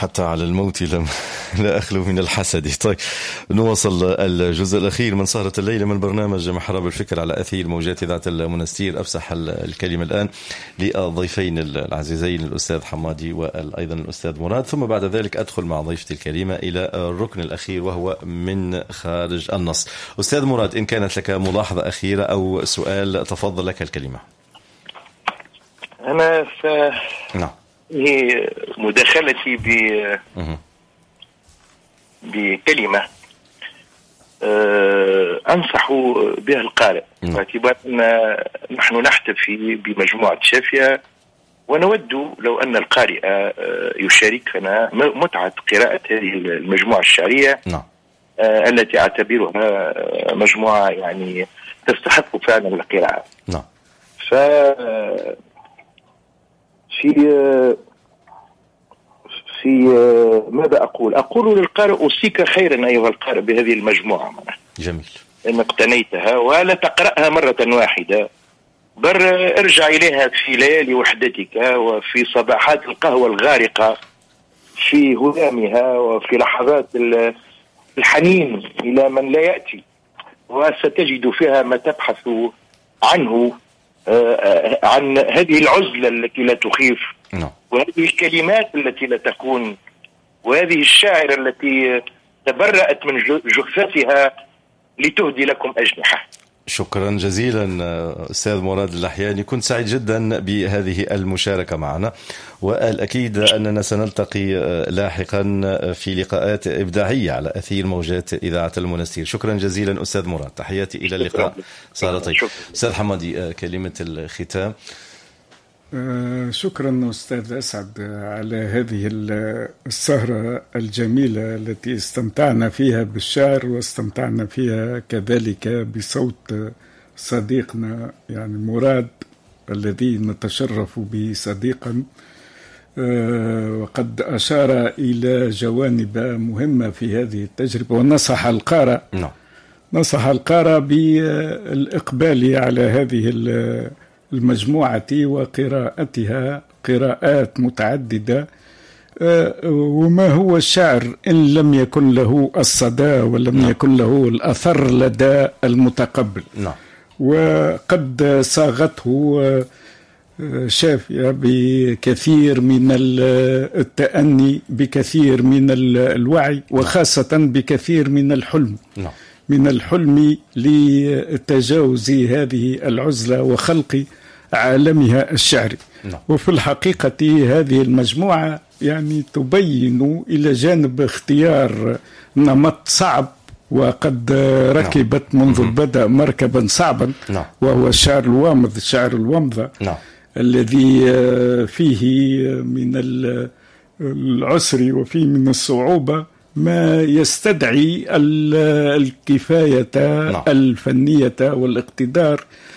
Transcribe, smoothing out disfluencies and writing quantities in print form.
حتى على الموت لا أخلو من الحسد. طيب نواصل الجزء الأخير من سهرة الليلة من برنامج محراب الفكر على أثير موجات إذاعة المنستير. أفسح الكلمة الآن للضيفين العزيزين الأستاذ حمادي وأيضا الأستاذ مراد، ثم بعد ذلك أدخل مع ضيفتي الكريمة إلى الركن الأخير وهو من خارج النص. أستاذ مراد، إن كانت لك ملاحظة أخيرة أو سؤال تفضل لك الكلمة. أنا نعم. هي مداخلتي بكلمة أنصح بها القارئ، باعتبار أن نحن نحتفي بمجموعة شافية، ونود لو أن القارئ يشاركنا متعة قراءة هذه المجموعة الشعرية التي أعتبرها مجموعة يعني تستحق فعلا القراءة. نعم. في ماذا أقول للقارئ أوصيك خيرا أيها القارئ بهذه المجموعة. جميل. إن اقتنيتها ولا تقرأها مرة واحدة، بل ارجع إليها في ليالي وحدتك وفي صباحات القهوة الغارقة في هدامها وفي لحظات الحنين إلى من لا يأتي، وستجد فيها ما تبحث عنه، عن هذه العزلة التي لا تخيف، وهذه الكلمات التي لا تكون، وهذه الشاعر التي تبرأت من جثتها لتهدي لكم أجنحة. شكرا جزيلا أستاذ مراد اللحياني، كنت سعيد جدا بهذه المشاركة معنا، والأكيد أننا سنلتقي لاحقا في لقاءات إبداعية على أثير موجات إذاعة المنستير. شكرا جزيلا أستاذ مراد، تحياتي إلى اللقاء. سارتي. أستاذ حمادي، كلمة الختام. شكرا أستاذ أسعد على هذه السهرة الجميلة التي استمتعنا فيها بالشعر، واستمتعنا فيها كذلك بصوت صديقنا يعني مراد الذي نتشرف به صديقا، وقد أشار إلى جوانب مهمة في هذه التجربة، ونصح القارئ بالإقبال على هذه المجموعة وقراءتها قراءات متعددة. وما هو الشعر إن لم يكن له الصدى ولم يكن له الأثر لدى المتقبل. وقد صاغته شافية بكثير من التأني، بكثير من الوعي، وخاصة بكثير من الحلم. من الحلم لتجاوز هذه العزلة وخلق عالمها الشعري. وفي الحقيقة هذه المجموعة يعني تبين إلى جانب اختيار نمط صعب، وقد ركبت منذ البدء مركبا صعبا، وهو الشعر الومضة الذي فيه من العسر وفيه من الصعوبة ما يستدعي الكفاية الفنية والاقتدار